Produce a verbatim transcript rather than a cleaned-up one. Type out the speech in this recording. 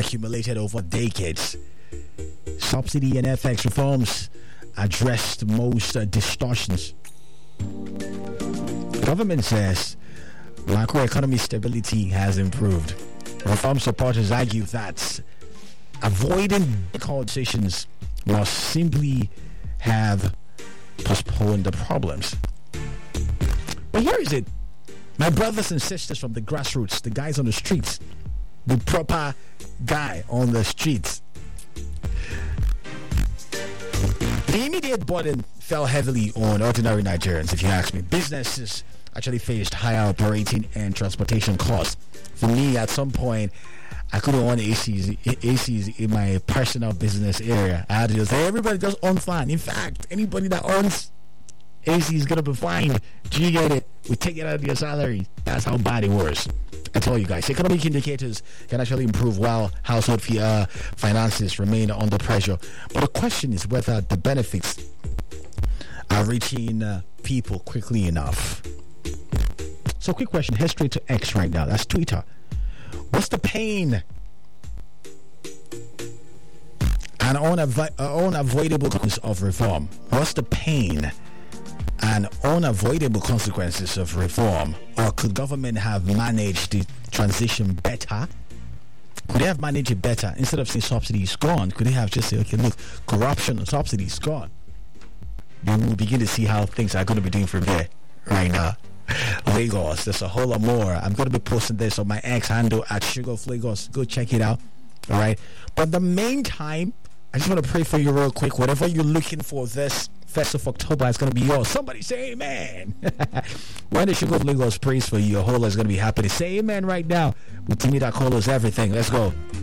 accumulated over decades. Subsidy and F X reforms addressed most uh, distortions. The government says macroeconomic stability has improved. Reform supporters argue that avoiding conversations must simply have postponed the problems. But here is it. My brothers and sisters from the grassroots, the guys on the streets, the proper guy on the streets. The immediate burden fell heavily on ordinary Nigerians, if you ask me. Businesses actually faced higher operating and transportation costs. For me, at some point, I couldn't own A Cs, A Cs in my personal business area. I had to just say, everybody just own fine. In fact, anybody that owns A C is going to be fined. Do you get it? We take it out of your salary. That's how bad it was. I tell you guys, economic indicators can actually improve while household fee, uh, finances remain under pressure. But the question is whether the benefits are reaching uh, people quickly enough. So quick question, head straight to X right now. That's Twitter. What's the pain and unav- uh, unavoidable consequences of reform? What's the pain and unavoidable consequences of reform? Or could government have managed the transition better? Could they have managed it better? Instead of saying subsidy is gone, could they have just said, okay, look, corruption and subsidy is gone? Then we'll begin to see how things are going to be doing from there right now. Lagos, there's a whole lot more. I'm going to be posting this on my X handle at Sugar of Lagos. Go check it out. All right. But in the meantime, I just want to pray for you real quick. Whatever you're looking for this first of October is going to be yours. Somebody say amen. When the Sugar of Lagos prays for you, your whole lot is going to be happening. Say amen right now. With Timmy that call us everything. Let's go.